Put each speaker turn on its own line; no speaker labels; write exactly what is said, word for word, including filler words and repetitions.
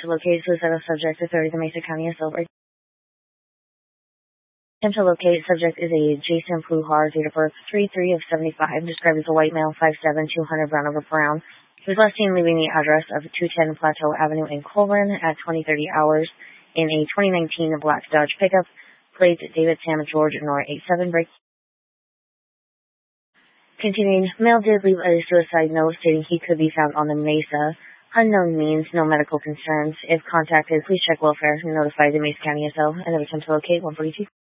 attempt to locate suicidal subject, authority the Mesa County S O. Attempt to locate subject is a Jason Pluhar, date of birth three three of seventy-five, described as a white male, five seven, two hundred, brown over brown. He was last seen leaving the address of two ten Plateau Avenue in Colburn at twenty thirty hours in a twenty nineteen black Dodge pickup, plate David Sam George Nora eight seven break. Continuing, male did leave a suicide note stating he could be found on the Mesa. Unknown means, no medical concerns. If contacted, please check welfare and notify the Mesa County S O and attempt to locate one forty-two.